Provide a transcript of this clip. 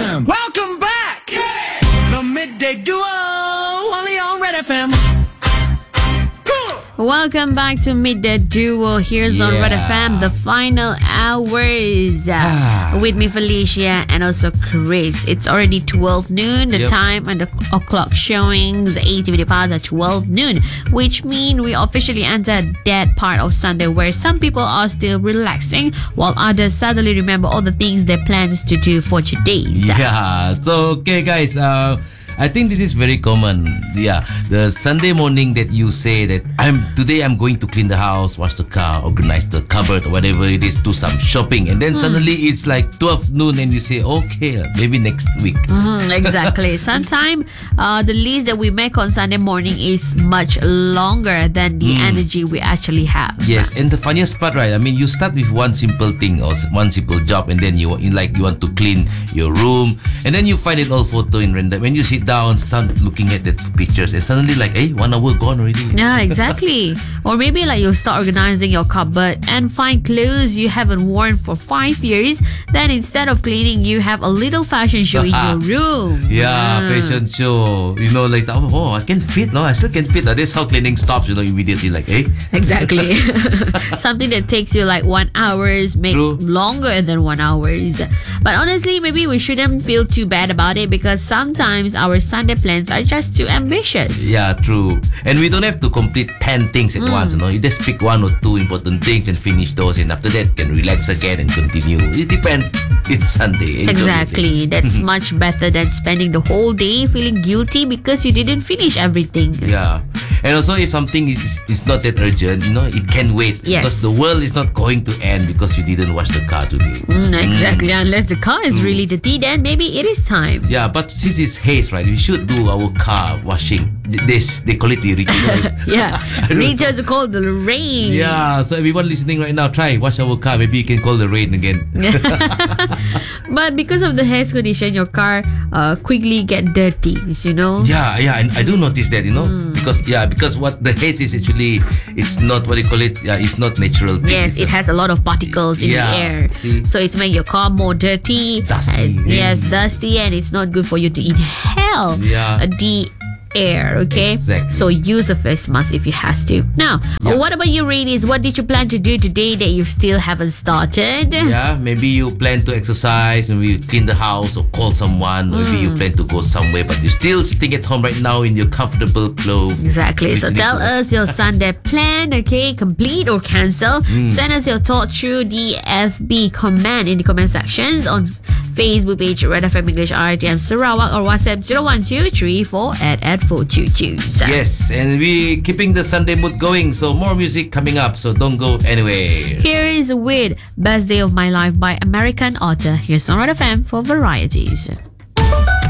FM. Welcome back. The Midday Duo, only on Red FM. Welcome back to Midday Duo. Here's on Red FM, the final hours. With me, Felicia, and also Chris. It's already 12 noon. The time and the o'clock showings, 80 minutes past at 12 noon, which means we officially enter that part of Sunday where some people are still relaxing, while others suddenly remember all the things they plans to do for today. Yeah. So, okay, guys. I think this is very common. Yeah, the Sunday morning that you say that today I'm going to clean the house, wash the car, organize the cupboard, or whatever it is, do some shopping, and then suddenly it's like 12 noon, and you say, okay, maybe next week. Exactly. Sometimes the list that we make on Sunday morning is much longer than the energy we actually have. Yes, and the funniest part, right? I mean, you start with one simple thing or one simple job, and then you want to clean your room, and then you find it all photo in random. When you sit down, start looking at the pictures, and suddenly 1 hour gone already. Yeah, exactly. Or maybe you start organizing your cupboard and find clothes you haven't worn for 5 years. Then instead of cleaning, you have a little fashion show in your room. Yeah, fashion show. I can fit. No, I still can fit. That's how cleaning stops. Immediately Exactly. Something that takes you 1 hour make longer than 1 hour. But honestly, maybe we shouldn't feel too bad about it, because sometimes our Sunday plans are just too ambitious. Yeah, true. And we don't have to complete 10 things at once. You just pick 1 or 2 important things and finish those, and after that can relax again and continue. It depends. It's Sunday. Exactly. That's much better than spending the whole day feeling guilty because you didn't finish everything. Yeah. And also, if something is not that urgent, it can wait. Yes. Because the world is not going to end because you didn't wash the car today. Exactly. Unless the car is really dirty, then maybe it is time. Yeah, but since it's haze, right, we should do our car washing. They call it the ritual. Yeah. Ritual called the rain. Yeah, so everyone listening right now, try wash our car. Maybe you can call the rain again. But because of the haze condition, your car quickly get dirty, Yeah, and I do notice that, because what the haze is actually, it's not what you call it. Yeah, it's not natural. Yes, it has a lot of particles in the air. See? So it's make your car more dirty. Dusty. Yes, dusty, and it's not good for you to inhale the air, okay? Exactly. So use a face mask if you has to. Now, what about you, ladies? What did you plan to do today that you still haven't started? Yeah, maybe you plan to exercise, maybe clean the house or call someone, or maybe you plan to go somewhere, but you're still sitting at home right now in your comfortable clothes. Exactly. So tell us your Sunday plan, okay? Complete or cancel. Send us your thought through the FB comment in the comment sections on Facebook page Red FM English RTM Sarawak, or WhatsApp 01234@422. Yes, and we keeping the Sunday mood going, so more music coming up, so don't go anywhere. Here is with Best Day of My Life by American Author. Here's on Red FM for varieties.